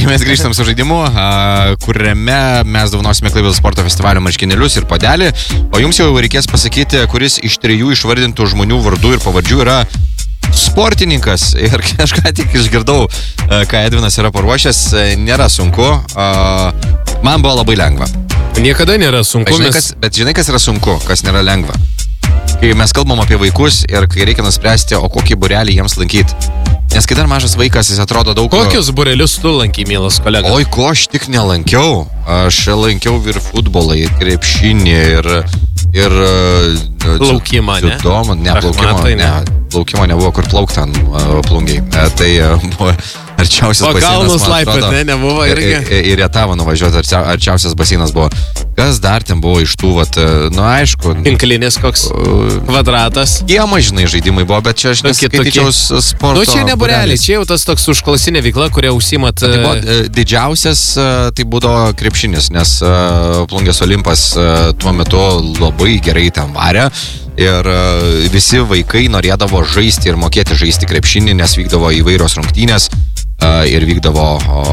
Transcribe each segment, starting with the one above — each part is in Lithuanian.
Taigi mes grįžtam su žaidimu, kuriame mes dovanosime Klaipėdos sporto festivalio marškinėlius ir puodelį, o jums jau reikės pasakyti, kuris iš 3 išvardintų žmonių vardų ir pavardžių yra sportininkas. Ir aš ką tik išgirdau, ką Edvinas yra paruošęs, nėra sunku, man buvo labai lengva. Niekada nėra sunku. Bet žinai, kas yra sunku, kas nėra lengva? Kai mes kalbam apie vaikus ir kai reikia nuspręsti, o kokį būrelį jiems lankyti. Nes kai dar mažas vaikas, jis atrodo daug... Kokius būrelius tu lankai, mielas kolega? Oi, ko aš tik nelankiau. Aš lankiau ir futbolą, ir krepšinį, ir plaukimą, ne? Plaukimo nebuvo, kur plaukti ten plungiai. Tai buvo arčiausias baseinas, man atrodo. Nebuvo irgi. Ir Rietavą nuvažiuoti, arčiausias baseinas buvo. Kas dar ten buvo iš tų, aišku... Tinklinis koks kvadratas. Kiema, žinai, žaidimai buvo, bet čia aš neskaityčiau sporto. Nu, čia ne būrelis, čia jau tas toks užklasinė veikla, kurią užsiimat... Tai buvo didžiausias, tai būdavo krepšinis, nes Plungės Olimpas tuo metu labai gerai ten varė. Ir visi vaikai norėdavo žaisti ir mokėti žaisti krepšinį, nes vykdavo įvairios rungtynės ir vykdavo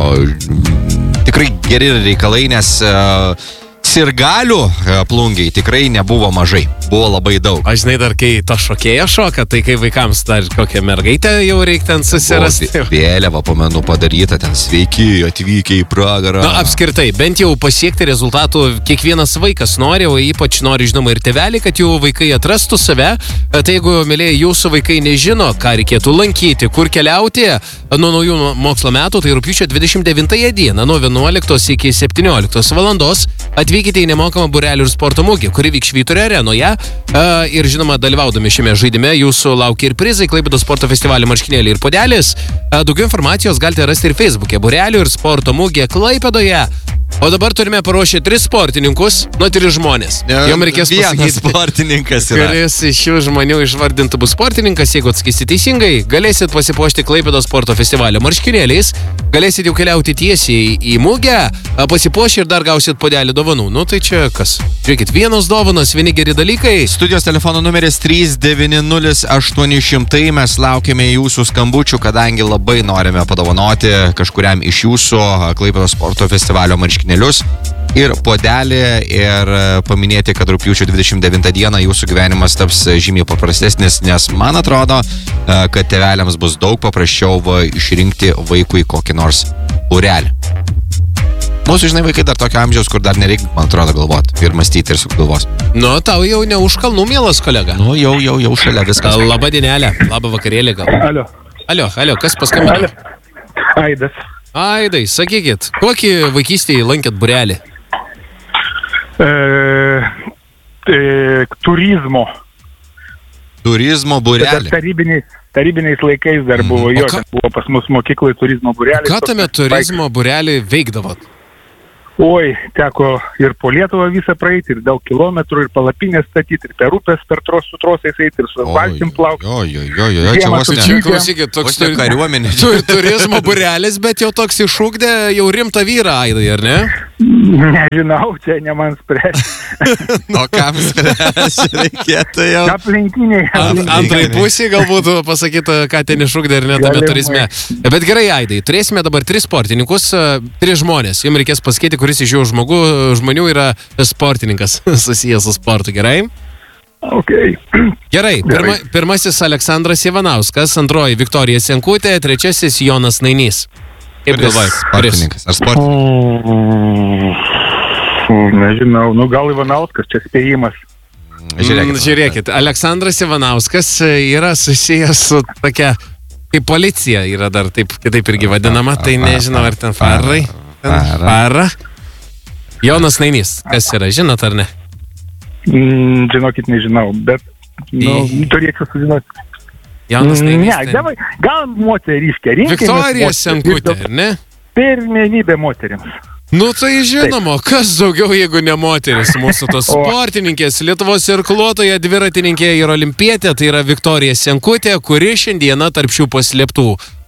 tikrai geri reikalai, nes sirgalių Plungiai tikrai nebuvo mažai, buvo labai daug. Aš žinai, dar kai ta šokėja šoka, tai kai vaikams dar kokią mergaitę jau reikia ten susirasti. Vėliava, pamenu, padaryta ten, sveiki, atvykę į pragarą. Na, apskritai, bent jau pasiekti rezultatų kiekvienas vaikas nori, o ypač nori, žinoma, ir tėveliai, kad jų vaikai atrastų save. Tai jeigu, mėlyje, jūsų vaikai nežino, ką reikėtų lankyti, kur keliauti, nuo naujų mokslo metų, tai rugpjūčio 29 dieną, nuo 11 iki 17 valandos, atvykite į nemokamą būrelių ir sporto mugę, kuri vyks Švyturio arenoje. Ir žinoma, dalyvaudami šiame žaidime, jūsų laukia ir prizai, Klaipėdos sporto festivalio marškinėliai ir puodelis. Daugiau informacijos galite rasti ir Facebook'e būrelių ir sporto mugė Klaipėdoje. O dabar turime paruošę 3 sportininkus, 3 žmonės. Jom reikės pasakyti, sportininkas yra. Kuris iš šių žmonių išvardintų bus sportininkas. Jeigu atsakysit teisingai, galėsit pasipuošti Klaipėdos sporto festivalio marškinėliais, galėsit jau keliauti tiesiai į mugę, pasipuošti ir dar gausit puodelį dovanų. Nu tai čia kas? Žiūrėkit, vienos dovanos, vieni geri dalykai. Studijos telefono numeris 390 mes laukiame jūsų skambučių, kadangi labai norime padovanoti kažkuriam iš jūsų Klaipėdos sporto festivalio marškinėlius ir puodelį ir paminėti, kad rugpjūčio 29 dieną jūsų gyvenimas taps žymiai paprastesnis, nes man atrodo, kad tėveliams bus daug paprasčiau išrinkti vaikui kokį nors būrelį. Mūsų, žinai, vaikai dar tokio amžiaus, kur dar nereikia, man atrodo, galvoti ir mąstyti ir su galvos. Nu, tau jau ne už kalnų, mielas kolega. Nu, jau šalia viskas. Labą dienelę, labą vakarėlį gal. Alio, kas paskambino? Aidas. Aidai, sakykit, kokį vaikystėje lankėt būrelį? Turizmo. Turizmo būrelį? Tarybiniais laikais dar buvo, buvo pas mus mokyklai turizmo būrelį. Ką tame turizmo būrelį veikdavot? Oi, teko ir po Lietuvą visą praeiti, ir daug kilometrų, ir palapinės statyti, ir per upės, per su trosais eiti, ir su valtim plaukti. Čia klausykit, toks kariuomenė. Turizmo būrelis, bet jau toks iššūkdė jau rimtą vyrą, Aidai, ar ne? Nežinau, čia ne man spręsti. O kam spręsti reikėtų jau? Aplinkiniai. Antrai pusė galbūt pasakyta, ką ten iššūkdė ir net tame turizme. Bet gerai, Aidai, turėsime dabar 3 sportininkus, 3 žmonės. Jums reikės pasakyti, kuris iš jų žmonių yra sportininkas susijęs su sportu, gerai? Okay. Gerai, pirmasis Aleksandras Ivanauskas, antroji Viktorija Senkutė, trečiasis Jonas Nainys. Kaip galvoj? Sportininkas ar sportininkas? Nežinau, gal Ivanauskas, čia spėjimas. Žiūrėkit, Aleksandras Ivanauskas yra susijęs su tokia, kaip policija yra dar taip kitaip irgi vadinama, tai nežinau, ar ten farai. Fara. Jonas Nainys, kas yra, žinot ar ne? Žinokit, nežinau, bet turėčiau sužinoti. Jonas Nainys. Ne, gal moteriškė. Viktorija Senkutė, ar ne? Pirmenybė moterims. Nu tai žinoma, kas daugiau, jeigu ne moteris, mūsų tos sportininkės, Lietuvos irkluotoja, dviratininkė ir olimpietė, tai yra Viktorija Senkutė, kuri šiandieną tarp šių paslėptų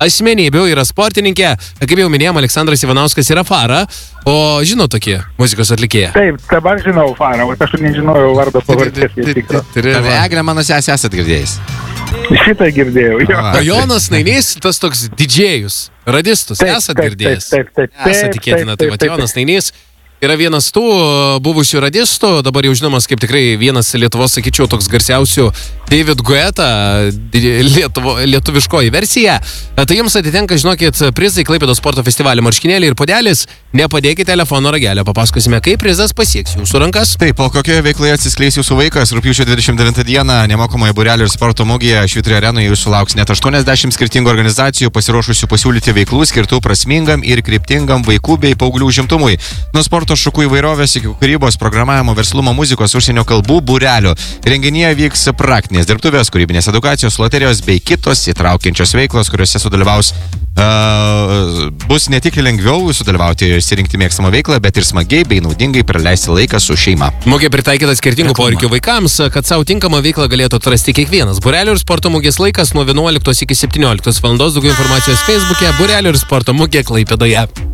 asmenybių, yra sportininkė, kaip jau minėjom, Aleksandras Ivanauskas yra Fara, o žinot tokį muzikos atlikėją? Taip, dabar žinau Farą, o aš nežinojau vardo pavardės. Eglė, mano sesė, esat girdėjęs? Šitą girdėjau. Jo. O Jonas Nainys, tas toks didžėjus, radistus, esat girdėjęs? Taip. Esat tikėtina, tai vat Jonas Nainys yra vienas tų buvusių radistų, dabar jau žinomas kaip tikrai vienas Lietuvos, sakyčiau, toks garsiausių David Guetta, lietuviškoji versija. Tai jums atitenka, žinokit, prizai Klaipėdos sporto festivalio marškinėliai ir puodelis. Nepadėkite telefono ragelio, papasakosime, kaip prizas pasieks jūsų rankas. Taip, po kokioje veikloje atsiskleis jūsų vaikas, rugpjūčio 29 dieną nemokamoje būrelio ir sporto mugėje Švyturio arenoje jūsų lauks net 80 skirtingų organizacijų pasiruošusių pasiūlyti veiklų skirtų prasmingam ir kryptingam vaikų bei paauglių užimtumui. Nuo sporto šakų įvairovės iki kūrybos, programavimo, verslumo, muzikos, užsienio kalbų būrelių. Renginyje vyks praktinės dirbtuvės, kūrybinės edukacijos, loterijos bei kitos įtraukiančios veiklos, kuriuose sudalyvaus. Bus ne tik lengviau sudalyvauti ir išsirinkti mėgstamą veiklą, bet ir smagiai bei naudingai praleisti laiką su šeima. Mugė pritaikyta skirtingų poreikių vaikams, kad savo tinkamą veiklą galėtų atrasti kiekvienas. Būrelio ir sporto mugės laikas nuo 11 iki 17 val. Daugiau informacijos Facebook'e Būrelio ir sporto mugė Klaipėdoje.